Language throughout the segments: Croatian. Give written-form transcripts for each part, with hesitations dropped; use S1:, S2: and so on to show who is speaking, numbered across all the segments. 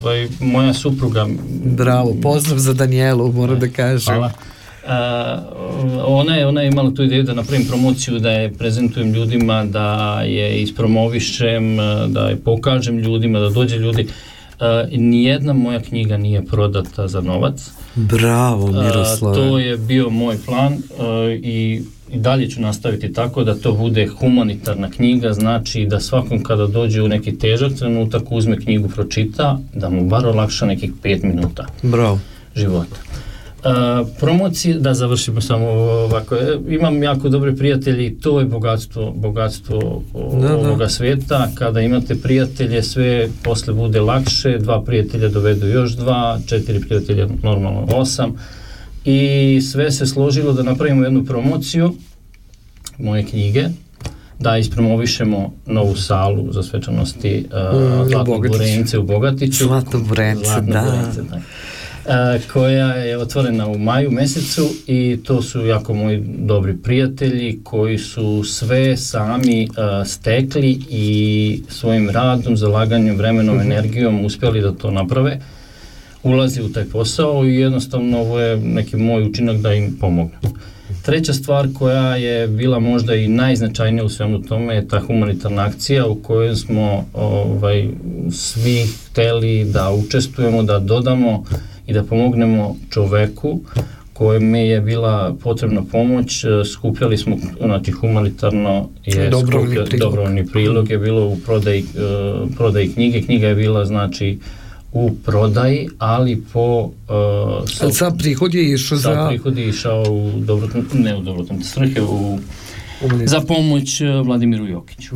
S1: Moja supruga...
S2: Bravo, pozdrav za Danijelu, moram da kažem.
S1: Hvala. Ona je imala tu ideju da napravim promociju, da je prezentujem ljudima, da je ispromovišem, da je pokažem ljudima, da dođe ljudi. Nijedna moja knjiga nije prodata za novac.
S2: Bravo, Miroslave.
S1: To je bio moj plan i dalje ću nastaviti tako da to bude humanitarna knjiga, znači da svakom kada dođe u neki težak trenutak uzme knjigu, pročita, da mu bar olakša nekih 5 minuta
S2: Bravo.
S1: života. Promocije, da završimo samo ovako, imam jako dobre prijatelji i to je bogatstvo ovoga svijeta. Kada imate prijatelje, sve posle bude lakše, 2 prijatelja dovedu još 2, 4 prijatelja normalno 8 i sve se složilo da napravimo jednu promociju moje knjige, da ispromovišemo novu salu za svečanosti Zlatnog Burenice u Bogatiću.
S2: Zlatnog Burenice, da.
S1: Koja je otvorena u maju mesecu i to su jako moji dobri prijatelji koji su sve sami stekli i svojim radom, zalaganjem, vremenom, energijom uspjeli da to naprave. Ulazi u taj posao i jednostavno ovo je neki moj učinak da im pomogne. Treća stvar koja je bila možda i najznačajnija u svemu tome je ta humanitarna akcija u kojoj smo svi hteli da učestvujemo, da dodamo i da pomognemo čoveku kojem je bila potrebna pomoć. Skupljali smo, znači humanitarno je dobrovoljni prilog je bilo u prodaji knjige. Knjiga je bila znači u prodaji, ali po
S2: sad prihod je išao
S1: u dobrotvorne svrhe za pomoć Vladimiru Jokiću.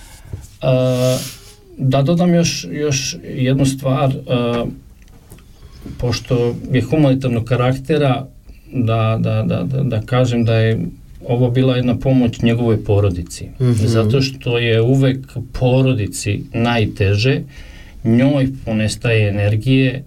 S1: Da dodam još jednu stvar, pošto je humanitarnog karaktera, da kažem da je ovo bila jedna pomoć njegovoj porodici, zato što je uvek porodici najteže, njoj ponestaje energije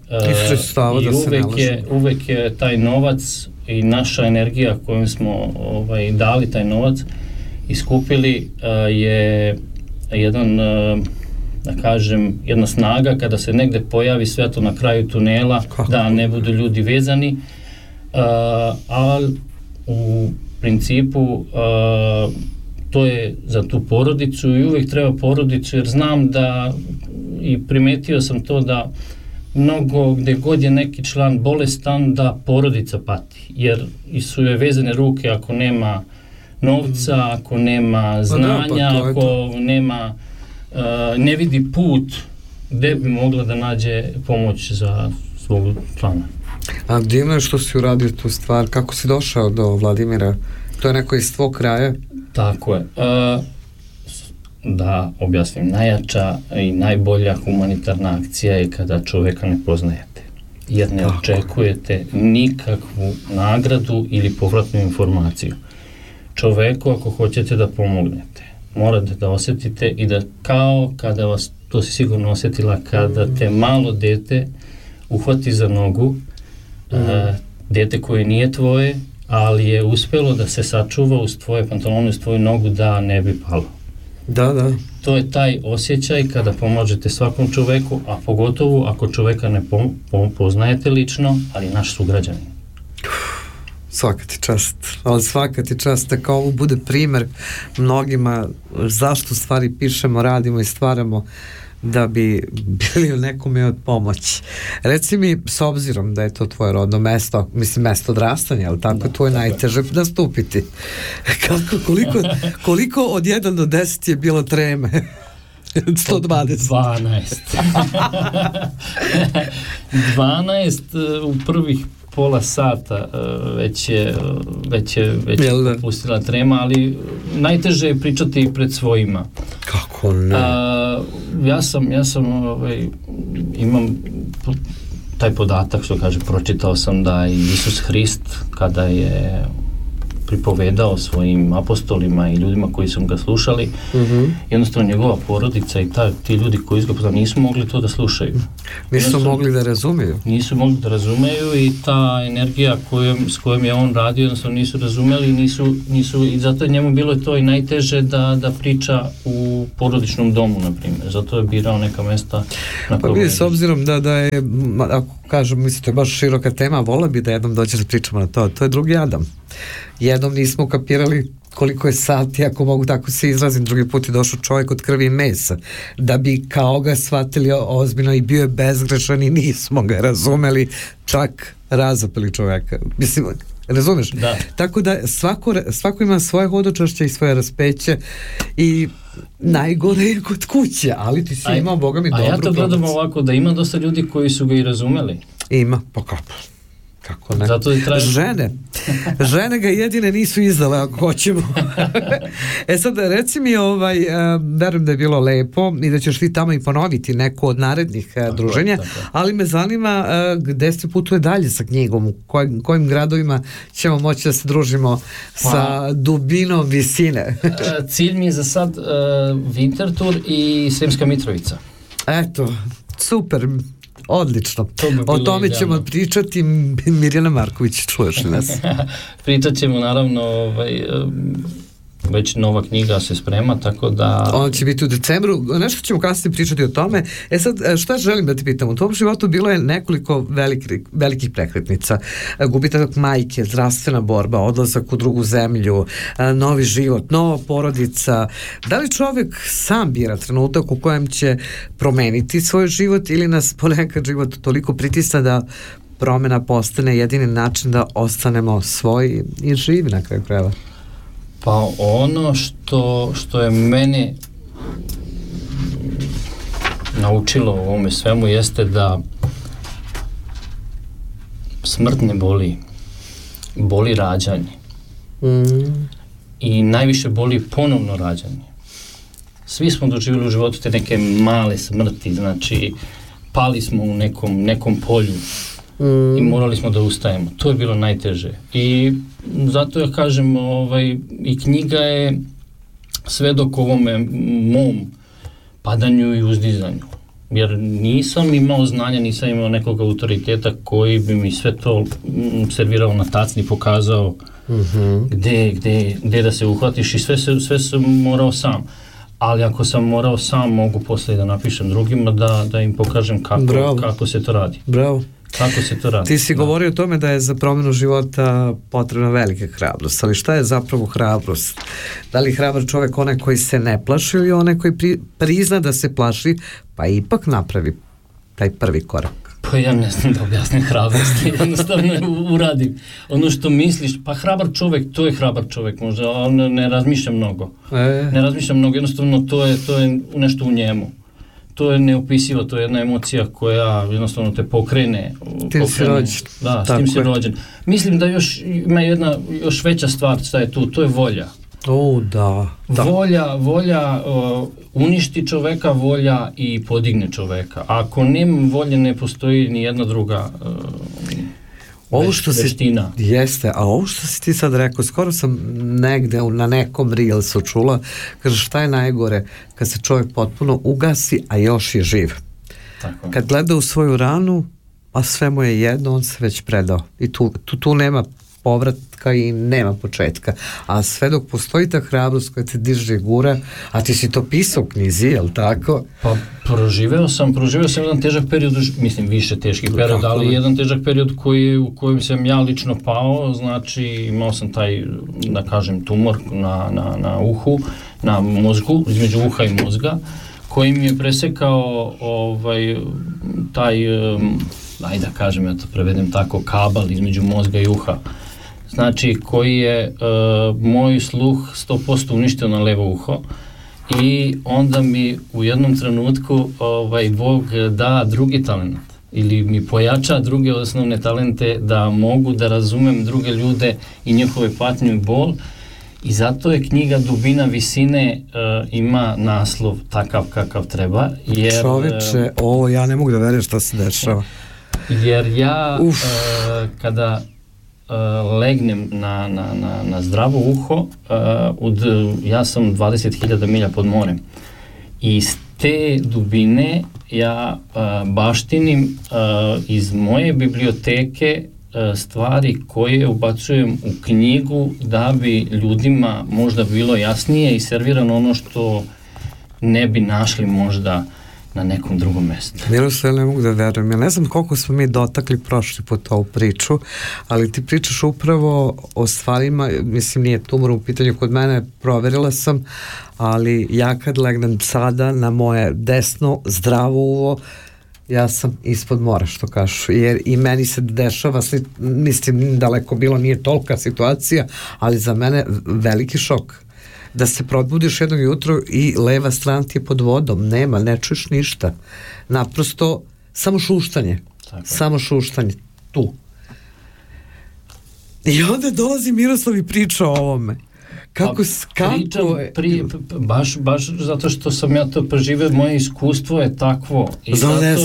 S1: i uvek je taj novac i naša energija kojom smo dali taj novac i skupili je jedan, da kažem, jedna snaga kada se negde pojavi svetlo na kraju tunela, da ne budu ljudi vezani, ali u principu to je za tu porodicu i uvek treba porodicu, jer znam da i primetio sam to da mnogo gde god je neki član bolestan da porodica pati, jer su joj vezane ruke ako nema novca, ako nema znanja, ako nema ne vidi put gde bi mogla da nađe pomoć za svog člana.
S2: A divno je što si uradio tu stvar, kako si došao do Vladimira? To je neko iz tvog kraja?
S1: Tako je. Da objasnim, najjača i najbolja humanitarna akcija je kada čoveka ne poznajete, jer ne očekujete nikakvu nagradu ili povratnu informaciju. Čoveku, ako hoćete da pomognete, morate da osjetite i da kao kada vas, to si sigurno osjetila, kada te malo dete uhvati za nogu, dete koje nije tvoje, ali je uspelo da se sačuva uz tvoje pantalone, uz tvoju nogu da ne bi palo.
S2: Da.
S1: To je taj osjećaj kada pomažete svakom čoveku, a pogotovo ako čoveka ne poznajete lično, ali naš sugrađanin.
S2: Svaka ti čast, tako ovo bude primer mnogima zašto stvari pišemo, radimo i stvaramo da bi bili nekome od pomoći. Reci mi, s obzirom da je to tvoje rodno mesto, mislim mesto odrastanja, ali tako, to je najteže nastupiti. Koliko od 1 do 10 je bilo treme? 120. 12 u prvih pola sata već je popustila trema, ali najteže je pričati pred svojima. Kako ne?
S1: Ja sam imam taj podatak, što kaže, pročitao sam da i Isus Hrist kada je pripovedao svojim apostolima i ljudima koji su ga slušali. Jednostavno njegova porodica i ti ljudi koji su ga poznali nisu mogli to da slušaju.
S2: Nisu mogli da razumeju.
S1: Nisu mogli da razumeju i ta energija s kojom je on radio, jednostavno nisu razumeli i zato je njemu bilo to i najteže da priča u porodičnom domu, na primjer. Zato je birao neka mesta na
S2: pa vidi, s obzirom da je, ako kažem, mislim, to je baš široka tema, vola bi da jednom dođe da pričamo na to. To je drugi Adam. Jednom nismo kapirali koliko je sati, ako mogu tako se izrazim, drugi put je došao čovjek od krvi i mesa, da bi kao ga shvatili ozbiljno i bio je bezgrešan i nismo ga razumeli, čak razapeli čovjeka. Mislim, razumeš?
S1: Da.
S2: Tako da svako ima svoje hodočašće i svoje raspeće i najgore je kod kuće, ali ti si imao, Boga mi, dobru
S1: pomoć. A ja to gledam ovako, da ima dosta ljudi koji su ga i razumeli.
S2: Ima, pa kako ne?
S1: Zato
S2: Žene ga jedine nisu izdale, ako hoćemo. Sad, reci mi, verujem da je bilo lepo i da ćeš ti tamo i ponoviti neko od narednih druženja, ali me zanima gde se putuje dalje sa knjigom, u kojim gradovima ćemo moći da se družimo sa dubinom visine.
S1: Cilj mi je za sad Winterthur i Sremska Mitrovica.
S2: Eto, super. Odlično. O tome ćemo pričati. Mirjana Marković, čuješ li nas?
S1: Pričat ćemo, naravno, već nova knjiga se sprema, tako da...
S2: Ona će biti u decembru, nešto ćemo kasnije pričati o tome. Sad, šta želim da ti pitam? U tvojom životu bilo je nekoliko velikih prekretnica. Gubitak majke, zdravstvena borba, odlazak u drugu zemlju, novi život, nova porodica. Da li čovjek sam bira trenutak u kojem će promeniti svoj život ili nas ponekad život toliko pritisna da promjena postane jedini način da ostanemo svoji i živi na kraju krajeva?
S1: Pa ono što je mene naučilo u ovome svemu jeste da smrt ne boli, boli rađanje. I najviše boli ponovno rađanje. Svi smo doživjeli u životu te neke male smrti, znači pali smo u nekom polju i morali smo da ustajemo. To je bilo najteže. I zato ja kažem, i knjiga je svedok ovome mom padanju i uzdizanju. Jer nisam imao znanja, nisam imao nekog autoriteta koji bi mi sve to servirao na tacni, pokazao gde da se uhvatiš i sve sam morao sam. Ali ako sam morao sam, mogu posle da napišem drugima da im pokažem kako se to radi.
S2: Bravo.
S1: Kako se to radi?
S2: Ti si govorio o tome da je za promjenu života potrebna velika hrabrost, ali šta je zapravo hrabrost? Da li hrabar čovjek onaj koji se ne plaši ili onaj koji prizna da se plaši pa ipak napravi taj prvi korak?
S1: Pa ja ne znam da objasnim hrabrost, jednostavno uradim. Ono što misliš, pa hrabar čovjek, to je hrabar čovjek možda, on ne razmišlja mnogo. Ne razmišlja mnogo, jednostavno to je nešto u njemu. To je neopisivo, to je jedna emocija koja jednostavno te pokrene.
S2: Tim si rođen.
S1: Da, s tim si rođen. Mislim da ima jedna još veća stvar, šta je tu, to je volja.
S2: Da.
S1: Volja uništi čoveka, volja i podigne čoveka. Ako nema volje, ne postoji ni jedna druga veština.
S2: Jeste, a ovo što si ti sad rekao, skoro sam negde na nekom reelsu čula, kaže šta je najgore, kad se čovjek potpuno ugasi, a još je živ.
S1: Tako.
S2: Kad gleda u svoju ranu, a sve mu je jedno, on se već predao. I tu nema povratka i nema početka. A sve dok postoji ta hrabrost koja te diže gura, a ti si to pisao u knjizi, jel tako?
S1: Pa proživeo sam jedan težak period, mislim više teških perioda, ali jedan težak period u kojem sam ja lično pao, znači imao sam taj, da kažem, tumor na uhu, na mozgu, između uha i mozga, koji mi je presekao taj, ajde da kažem, ja to prevedem tako, kabal između mozga i uha. Znači, koji je moj sluh 100% uništio na levo uho i onda mi u jednom trenutku Bog da drugi talent ili mi pojača druge osnovne talente da mogu da razumem druge ljude i njihove patnju i bol i zato je knjiga Dubina visine ima naslov takav kakav treba. Jer,
S2: čoveče, ja ne mogu da verujem šta se dešava.
S1: Jer ja kada legnem na zdravo uho, ja sam 20.000 milja pod morem i iz te dubine ja baštinim iz moje biblioteke stvari koje ubacujem u knjigu da bi ljudima možda bilo jasnije i servirano ono što ne bi našli možda na nekom drugom mjestu.
S2: Miroslav, ne mogu da verujem. Ja ne znam koliko smo mi dotakli prošli put ovu priču, ali ti pričaš upravo o stvarima, mislim nije tumor u pitanju kod mene, proverila sam, ali ja kad legnem sada na moje desno zdravo uvo, ja sam ispod mora, što kažu, jer i meni se dešava, mislim daleko bilo, nije tolika situacija, ali za mene veliki šok. Da se probudiš jednog jutro i leva strana ti je pod vodom, nema, ne čuješ ništa, naprosto samo šuštanje. Tako. Samo šuštanje, tu. I onda dolazi Miroslav i priča o ovome.
S1: Baš zato što sam ja to preživio, moje iskustvo je takvo i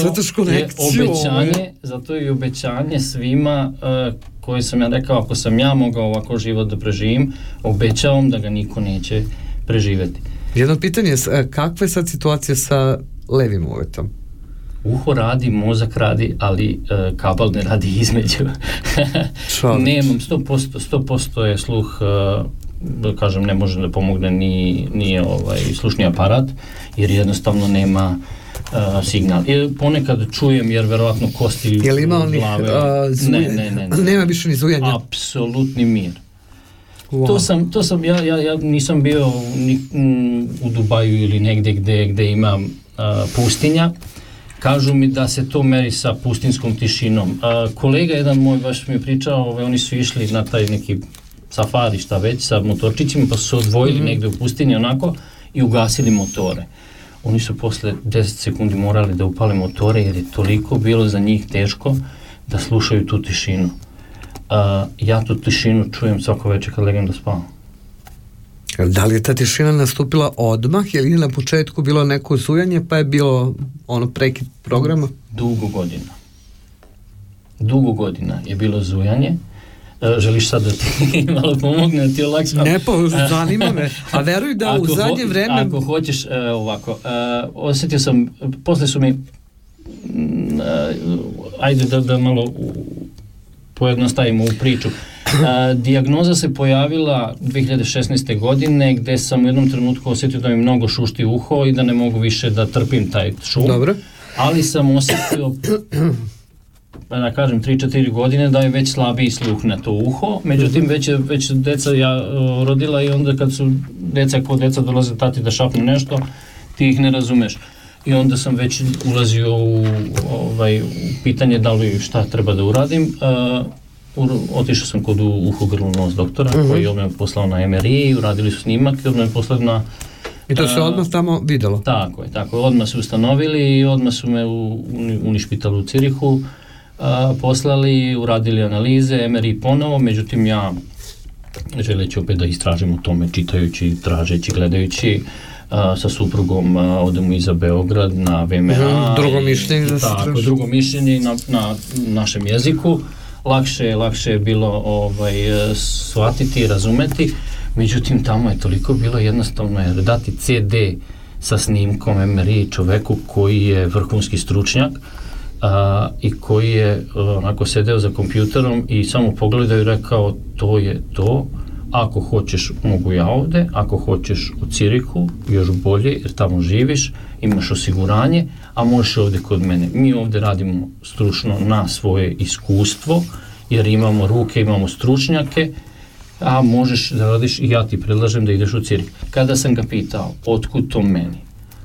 S1: zato je obećanje svima koje sam ja rekao, ako sam ja mogao ovako život da preživim, obećavam da ga niko neće preživjeti.
S2: Jedno pitanje, kakva je sad situacija sa levim uvetom?
S1: Uho radi, mozak radi, ali kabal ne radi između. Nemam 100% je sluh, kažem, ne može da pomogne ni slušni aparat, jer jednostavno nema signal. Ponekad čujem, jer verovatno kosti u glave... Ne.
S2: Nema više ni zujanja?
S1: Apsolutni mir. Wow. To sam ja nisam bio u Dubaju ili negdje gde ima pustinja. Kažu mi da se to meri sa pustinskom tišinom. Kolega jedan moj baš mi je pričao, oni su išli na taj neki safari, šta već, sa motorčićima, pa su se odvojili negdje u pustinji onako i ugasili motore. Oni su posle 10 sekundi morali da upale motore jer je toliko bilo za njih teško da slušaju tu tišinu. Ja tu tišinu čujem svako večer kad legnem da spavam.
S2: Da li je ta tišina nastupila odmah ili je na početku bilo neko zujanje pa je bilo prekid programa?
S1: Dugo godina je bilo zujanje. Želiš sad da ti malo pomogne, da ti olakšam?
S2: Ne, zanima me. A veruj da u zadnje vreme...
S1: Ako hoćeš, ovako, osjetio sam, posle su mi, ajde da malo pojednostavimo u priču. Dijagnoza se pojavila 2016. godine, gde sam u jednom trenutku osjetio da mi mnogo šušti uho i da ne mogu više da trpim taj šum.
S2: Dobro.
S1: Ali sam osjetio, da kažem, 3-4 godine da je već slabiji sluh na to uho. Međutim, već deca rodila i onda kad su deca dolaze tati da šapnu nešto, ti ih ne razumeš. I onda sam već ulazio u pitanje da li šta treba da uradim. Otišao sam kod uho grlo nos doktora, koji je me poslao na MRI, uradili su snimak i odmah me poslali na...
S2: I to se odmah tamo vidjelo?
S1: Tako je, odmah su ustanovili i odmah su me u Unišpitalu u Cirihu poslali, uradili analize, MRI ponovo, međutim ja želeći opet da istražim o tome, čitajući, tražeći, gledajući, sa suprugom odemo i za Beograd na VMA. Drugo mišljenje na našem jeziku. Lakše je bilo shvatiti i razumeti, međutim tamo je toliko bilo jednostavno jer dati CD sa snimkom MRI čoveku koji je vrhunski stručnjak i koji je onako sedeo za kompjuterom i samo pogledao i rekao to je to, ako hoćeš mogu ja ovde, ako hoćeš u Cirihu, još bolje jer tamo živiš, imaš osiguranje, a možeš ovde kod mene. Mi ovde radimo stručno na svoje iskustvo, jer imamo ruke, imamo stručnjake, a možeš da radiš i ja ti predlažem da ideš u Cirih. Kada sam ga pitao, otkud to meni?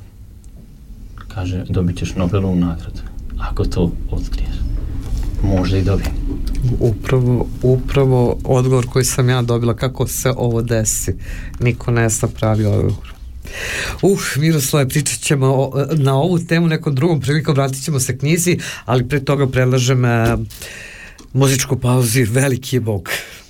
S1: Kaže, dobit ćeš Nobelovu nagradu, ako to otkriješ. Možda i dobijem.
S2: Upravo odgovor koji sam ja dobila, kako se ovo desi. Niko ne zna pravi odgovor. Miroslave, pričat ćemo na ovu temu nekom drugom prilikom, vratit ćemo se knjizi, ali pre toga predlažem muzičku pauzu, veliki je Bog.